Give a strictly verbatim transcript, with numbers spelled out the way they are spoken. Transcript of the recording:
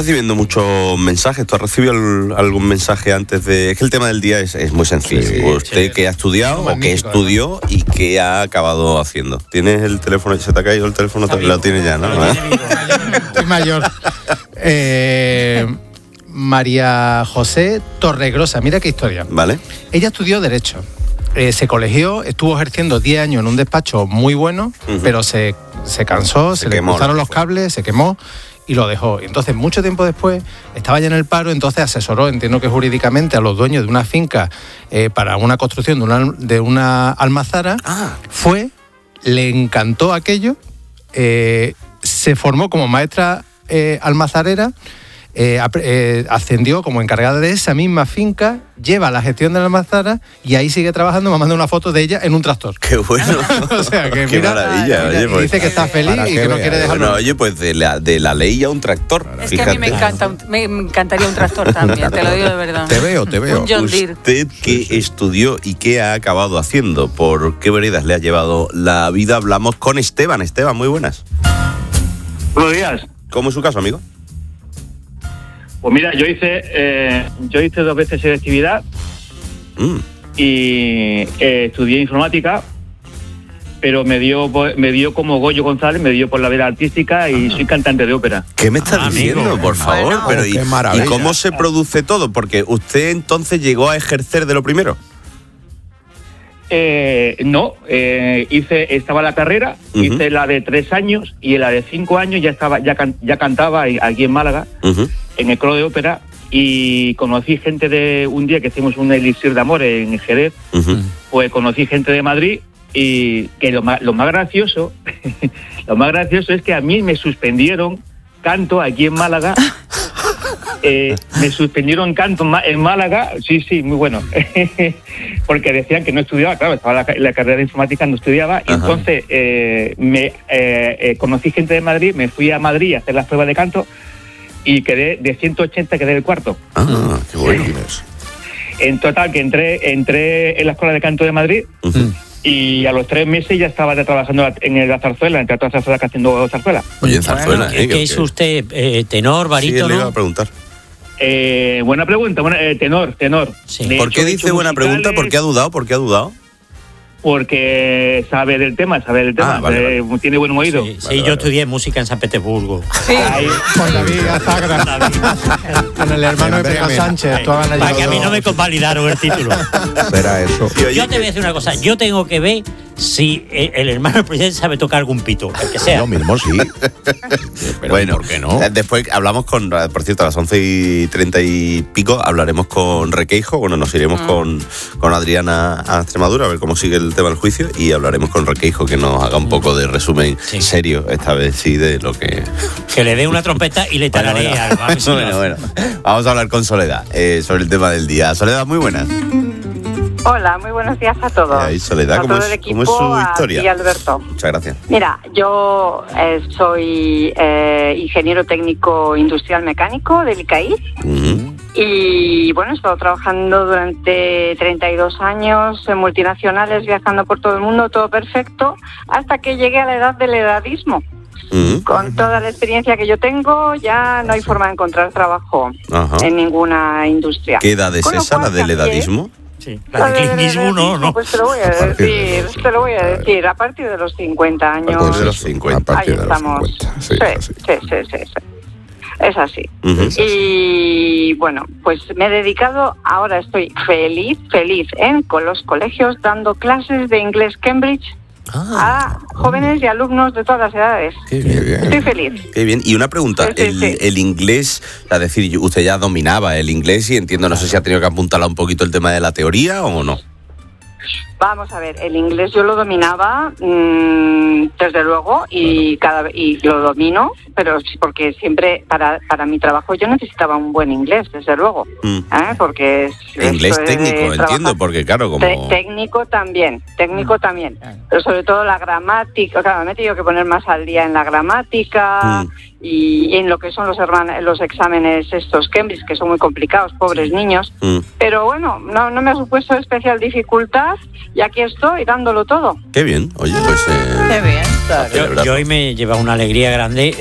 recibiendo muchos mensajes. ¿Tú has recibido el, algún mensaje antes de...? Es que el tema del día es, es muy sencillo. Sí, ¿Usted sí, qué ha estudiado o qué estudió ¿no? y qué ha acabado haciendo? ¿Tienes el teléfono? ¿Se te ha caído el teléfono? Te, lo tienes ya, ¿no? Estoy mayor. Eh, María José Torregrosa, mira qué historia. Vale. Ella estudió Derecho. Eh, se colegió, estuvo ejerciendo diez años en un despacho muy bueno, uh-huh. pero se, se cansó, se, se le cruzaron los cables, se quemó y lo dejó. Entonces, mucho tiempo después, estaba ya en el paro, entonces asesoró, entiendo que jurídicamente, a los dueños de una finca eh, para una construcción de una, de una almazara. Ah. Fue, le encantó aquello, eh, se formó como maestra eh, almazarera, Eh, eh, ascendió como encargada de esa misma finca, lleva la gestión de la almazara y ahí sigue trabajando. Me manda una foto de ella en un tractor. ¡Qué bueno! O sea, que ¡Qué mira, maravilla! Mira, oye, pues, dice que está feliz y que, que no quiere dejarlo. Bueno, oye, pues de la, de la ley a un tractor. Es fíjate. que a mí me encanta, un, me encantaría un tractor también, te lo digo de verdad. Te veo, te veo. Un John Deere. ¿Usted qué estudió y qué ha acabado haciendo? ¿Por qué veredas le ha llevado la vida? Hablamos con Esteban. Esteban, muy buenas. Buenos días. ¿Cómo es su caso, amigo? Pues mira, yo hice eh, yo hice dos veces selectividad mm. y eh, estudié informática, pero me dio me dio como Goyo González, me dio por la vida artística y ah. soy cantante de ópera. ¿Qué me estás ah, diciendo, amigo? Por favor? Bueno, pero y, ¿Y cómo se produce todo? Porque usted entonces llegó a ejercer de lo primero. Eh, no, eh, hice estaba la carrera, uh-huh. hice la de tres años y en la de cinco años ya estaba ya can, ya cantaba aquí en Málaga, uh-huh. en el coro de ópera, y conocí gente de un día que hicimos un elixir de amor en Jerez, uh-huh. pues conocí gente de Madrid y que lo más, lo más gracioso, lo más gracioso es que a mí me suspendieron canto aquí en Málaga. Eh, me suspendieron canto en Málaga, sí, sí, muy bueno, porque decían que no estudiaba, claro, estaba la, la carrera de informática, no estudiaba, y entonces eh, me eh, eh, conocí gente de Madrid, me fui a Madrid a hacer las pruebas de canto y quedé de ciento ochenta, quedé del cuarto. Ah, qué bueno. En total, que entré, entré en la Escuela de Canto de Madrid, uh-huh. y a los tres meses ya estaba trabajando en la zarzuela, en el Teatro de Zarzuela, haciendo zarzuela. Oye, en zarzuela, bueno, ¿eh? ¿Qué es usted? Eh, ¿Tenor, barítono? Sí, le iba a preguntar. Eh, buena pregunta, buena, eh, tenor, tenor. Sí. ¿Por qué dice buena pregunta? ¿Por qué ha dudado? ¿Por qué ha dudado? Porque sabe del tema, sabe del tema, ah, vale, eh, vale. tiene buen oído. Sí, sí vale, yo vale. estudié música en San Petersburgo. Sí, con David Azagra, con el hermano de Pedro Sánchez. Para que a mí no me convalidaron el título. Será eso. Yo te voy a decir una cosa, yo tengo que ver si el hermano del presidente sabe tocar algún pito, el que sea. Lo mismo sí. Pero bueno, ¿por qué no? Después hablamos con, por cierto, a las once y treinta y pico hablaremos con Requeijo. Bueno, nos iremos mm. con, con Adriana a Extremadura a ver cómo sigue el tema del juicio y hablaremos con Requeijo que nos haga un poco de resumen sí. serio, esta vez sí, de lo que... Que le dé una trompeta y le tararea algo. Bueno, bueno, bueno, vamos a hablar con Soledad eh, sobre el tema del día. Soledad, muy buenas. Hola, muy buenos días a todos. Ahí, Soledad, a ¿cómo, todo es, el equipo, ¿cómo es su historia? Y Alberto. Muchas gracias. Mira, yo eh, soy eh, ingeniero técnico industrial mecánico del I C A I uh-huh. y bueno, he estado trabajando durante treinta y dos años en multinacionales, viajando por todo el mundo, todo perfecto, hasta que llegué a la edad del edadismo. Uh-huh. Con toda la experiencia que yo tengo, ya no hay forma de encontrar trabajo uh-huh. en ninguna industria. ¿Qué edad es esa, la del edadismo? Sí, la de clinismo no, no. Pues te lo voy a decir, te lo voy a decir, a partir de los cincuenta años. A partir de los cincuenta. Ahí estamos. Sí, sí, sí, sí, sí, sí. Es así. Uh-huh. Y bueno, pues me he dedicado, ahora estoy feliz, feliz en con los colegios dando clases de inglés Cambridge ah, a jóvenes y alumnos de todas las edades. Qué bien. Estoy feliz. Qué bien. Y una pregunta, sí, sí, el, sí. el inglés, es decir, usted ya dominaba el inglés y entiendo, no sé si ha tenido que apuntalar un poquito el tema de la teoría o no. Vamos a ver, el inglés yo lo dominaba mmm, desde luego y cada y lo domino, pero porque siempre para para mi trabajo yo necesitaba un buen inglés, desde luego, mm. ¿eh? Porque es, inglés técnico, entiendo, porque claro, como Te, técnico también, técnico mm. también, pero sobre todo la gramática, claro, me he tenido que poner más al día en la gramática. Mm. Y en lo que son los, herman- los exámenes estos Cambridge, que son muy complicados, pobres sí. niños. Mm. Pero bueno, no, no me ha supuesto especial dificultad y aquí estoy dándolo todo. Qué bien, oye, pues... Eh, Qué bien. Yo, yo hoy me lleva una alegría grande